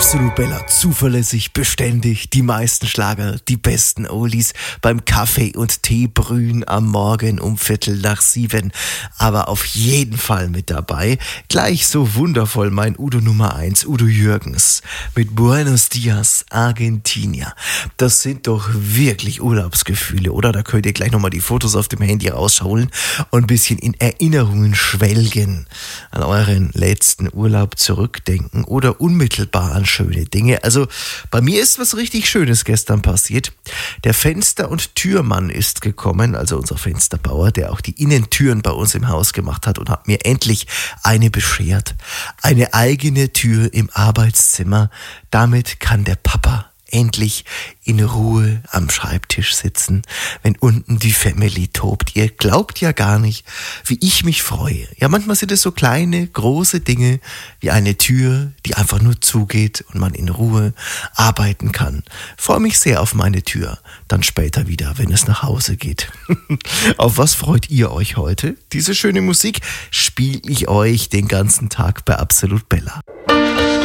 Absolut Bella, zuverlässig, beständig, die meisten Schlager, die besten Oldies beim Kaffee und Tee brühen am Morgen um 6:15, aber auf jeden Fall mit dabei, gleich so wundervoll mein Udo Nummer 1, Udo Jürgens, mit Buenos Dias, Argentina. Das sind doch wirklich Urlaubsgefühle, oder? Da könnt ihr gleich nochmal die Fotos auf dem Handy rausholen und ein bisschen in Erinnerungen schwelgen, an euren letzten Urlaub zurückdenken oder unmittelbar an schöne Dinge. Also bei mir ist was richtig Schönes gestern passiert. Der Fenster- und Türmann ist gekommen, also unser Fensterbauer, der auch die Innentüren bei uns im Haus gemacht hat und hat mir endlich eine beschert. Eine eigene Tür im Arbeitszimmer. Damit kann der Papa endlich in Ruhe am Schreibtisch sitzen, wenn unten die Family tobt. Ihr glaubt ja gar nicht, wie ich mich freue. Ja, manchmal sind es so kleine, große Dinge wie eine Tür, die einfach nur zugeht und man in Ruhe arbeiten kann. Freue mich sehr auf meine Tür, dann später wieder, wenn es nach Hause geht. Auf was freut ihr euch heute? Diese schöne Musik spiele ich euch den ganzen Tag bei Absolut Bella.